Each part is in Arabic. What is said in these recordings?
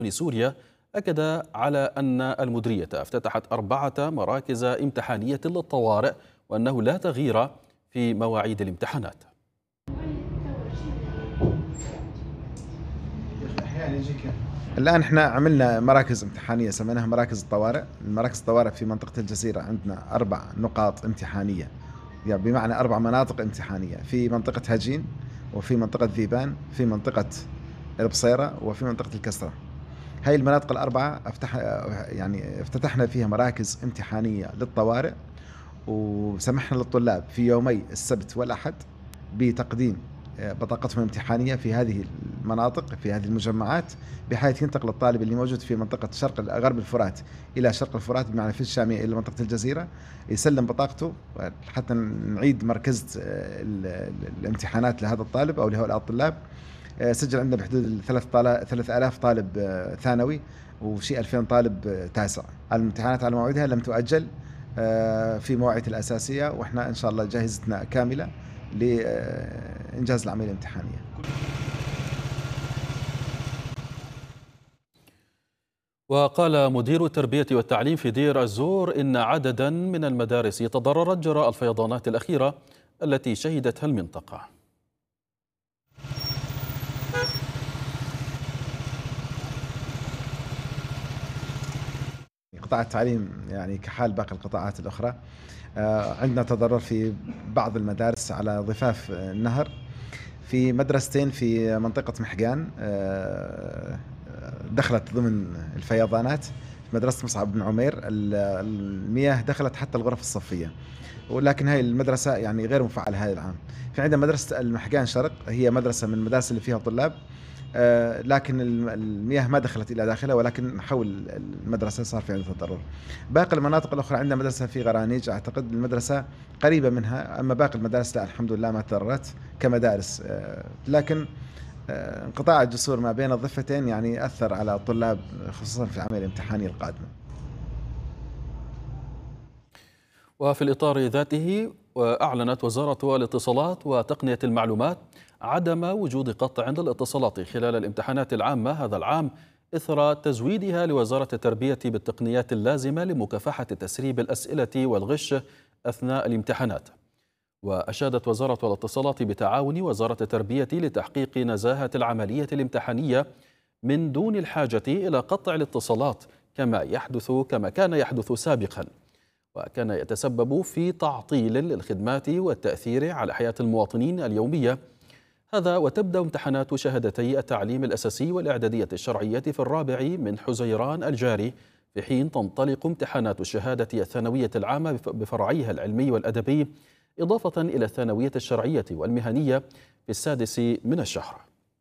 سوريا أكد على أن المديرية افتتحت 4 مراكز امتحانية للطوارئ وأنه لا تغيير في مواعيد الامتحانات. الآن احنا عملنا مراكز امتحانية سميناها مراكز الطوارئ. المراكز الطوارئ في منطقة الجزيرة عندنا 4 نقاط امتحانية، يعني بمعنى 4 مناطق امتحانية، في منطقة هجين، وفي منطقة ذيبان، في منطقة البصيرة، وفي منطقة الكسرة. هاي المناطق الأربعة افتتحنا فيها مراكز امتحانية للطوارئ، وسمحنا للطلاب في يومي السبت والأحد بتقديم بطاقتهم الامتحانية في هذه المناطق، في هذه المجمعات، بحيث ينتقل الطالب اللي موجود في منطقة غرب الفرات إلى شرق الفرات، بمعنى في الشامية إلى منطقة الجزيرة، يسلم بطاقته حتى نعيد مركزة الامتحانات لهذا الطالب أو لهؤلاء الطلاب. سجل عندنا بحدود 3000 طالب ثانوي، وشيء 2000 طالب تاسع. الامتحانات على موعدها لم تؤجل في مواعيد الأساسية، وإحنا إن شاء الله جاهزتنا كاملة لإنجاز العملية الامتحانية. وقال مدير التربية والتعليم في دير الزور إن عددا من المدارس تضررت جراء الفيضانات الأخيرة التي شهدتها المنطقة. قطاع التعليم يعني كحال باقي القطاعات الأخرى، عندنا تضرر في بعض المدارس على ضفاف النهر. في مدرستين في منطقة محقان دخلت ضمن الفيضانات. في مدرسة مصعب بن عمير المياه دخلت حتى الغرف الصفية، ولكن هاي المدرسة يعني غير مفعلة هذا العام. في عندنا مدرسة المحقان شرق، هي مدرسة من المدارس اللي فيها طلاب، لكن المياه ما دخلت إلى داخلها، ولكن حول المدرسة صار في عندها تضرر. باقي المناطق الأخرى عندنا مدرسة في غرانيج، أعتقد المدرسة قريبة منها، أما باقي المدارس لا الحمد لله ما تضررت كمدارس. لكن انقطاع الجسور ما بين الضفتين يعني أثر على الطلاب خصوصا في العملية الامتحانية القادمة. وفي الإطار ذاته أعلنت وزارة الاتصالات وتقنية المعلومات عدم وجود قطع للاتصالات خلال الامتحانات العامة هذا العام إثر تزويدها لوزارة التربية بالتقنيات اللازمة لمكافحة تسريب الأسئلة والغش أثناء الامتحانات. وأشادت وزارة الاتصالات بتعاون وزارة التربية لتحقيق نزاهة العملية الامتحانية من دون الحاجة إلى قطع الاتصالات كما كان يحدث سابقا، وكان يتسبب في تعطيل للخدمات والتأثير على حياة المواطنين اليومية. هذا وتبدأ امتحانات شهادتي التعليم الأساسي والإعدادية الشرعية في 4 من حزيران الجاري، في حين تنطلق امتحانات الشهادة الثانوية العامة بفرعيها العلمي والأدبي، إضافة إلى الثانوية الشرعية والمهنية في 6 من الشهر.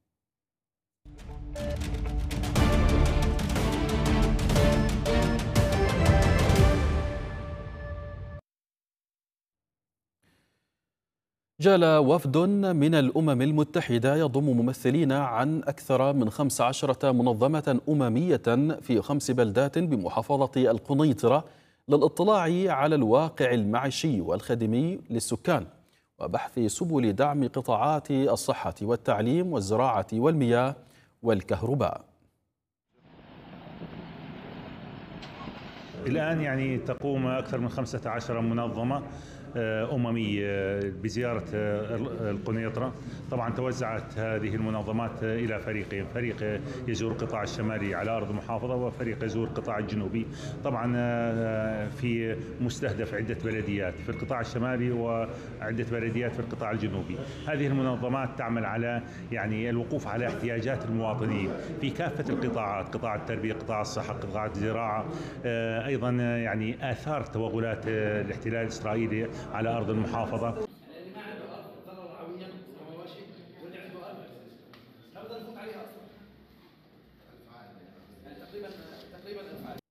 جال وفد من الأمم المتحدة يضم ممثلين عن أكثر من 15 منظمة أممية في 5 بلدات بمحافظة القنيطرة للاطلاع على الواقع المعيشي والخدمي للسكان وبحث سبل دعم قطاعات الصحة والتعليم والزراعة والمياه والكهرباء. الآن يعني تقوم أكثر من 15 منظمة أممية بزيارة القنيطرة. طبعا توزعت هذه المنظمات إلى فريقين، فريق يزور القطاع الشمالي على أرض المحافظة، وفريق يزور القطاع الجنوبي. طبعا في مستهدف عدة بلديات في القطاع الشمالي وعدة بلديات في القطاع الجنوبي. هذه المنظمات تعمل على يعني الوقوف على احتياجات المواطنين في كافة القطاعات، قطاع التربية، قطاع الصحة، قطاع الزراعة، أيضا يعني آثار توغلات الاحتلال الإسرائيلي على أرض المحافظة. اللي ما عنده أرض ضرر رعويا مواشي، واللي عنده أرض لا بقدر يفوت عليها أصلا. يعني تقريبا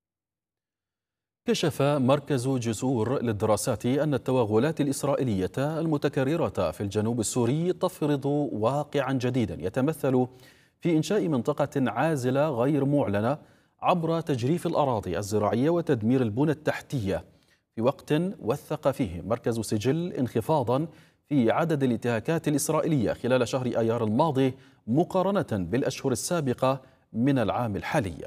كشف مركز جسور للدراسات أن التوغلات الإسرائيلية المتكررة في الجنوب السوري تفرض واقعا جديدا يتمثل في إنشاء منطقة عازلة غير معلنة عبر تجريف الأراضي الزراعية وتدمير البنى التحتية، في وقت وثق فيه مركز سجل انخفاضا في عدد الانتهاكات الإسرائيلية خلال شهر آيار الماضي مقارنة بالأشهر السابقة من العام الحالي.